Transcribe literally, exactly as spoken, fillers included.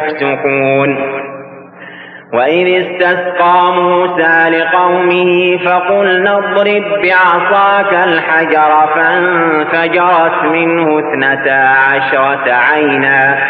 يفسقون. وإذ استسقى موسى لقومه فقلنا اضرب بعصاك الحجر فانفجرت منه اثنتا عشرة عينا